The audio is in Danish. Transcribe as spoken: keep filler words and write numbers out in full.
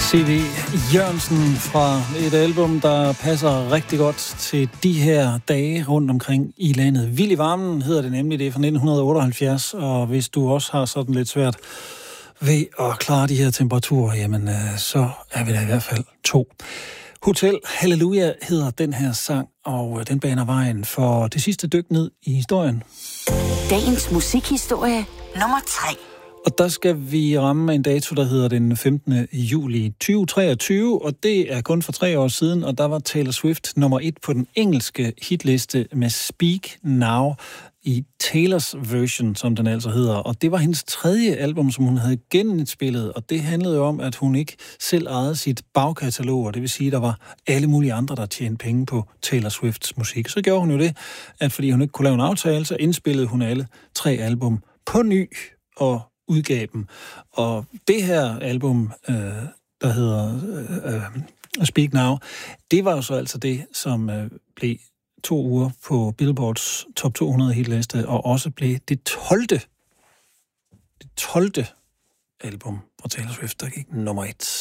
C V Jørgensen fra et album, der passer rigtig godt til de her dage rundt omkring i landet. Vild i varmen hedder det nemlig, det er fra nitten otteoghalvfjerds, og hvis du også har sådan lidt svært ved at klare de her temperaturer, jamen så er vi der i hvert fald to. Hotel Halleluja hedder den her sang, og den baner vejen for det sidste dyk ned i historien. Dagens musikhistorie nummer tre. Og der skal vi ramme en dato, der hedder den femtende juli tyve treogtyve, og det er kun for tre år siden, og der var Taylor Swift nummer et på den engelske hitliste med Speak Now i Taylors version, som den altså hedder. Og det var hendes tredje album, som hun havde genindspillet, og det handlede jo om, at hun ikke selv ejede sit bagkatalog, og det vil sige, at der var alle mulige andre, der tjente penge på Taylor Swifts musik. Så gjorde hun jo det, at fordi hun ikke kunne lave en aftale, så indspillede hun alle tre album på ny og udgav dem. Og det her album, øh, der hedder øh, Speak Now, det var jo så altså det, som øh, blev to uger på Billboards top to hundrede hitliste, og også blev det tolvte det tolvte album på Taylor Swift, der gik nummer et.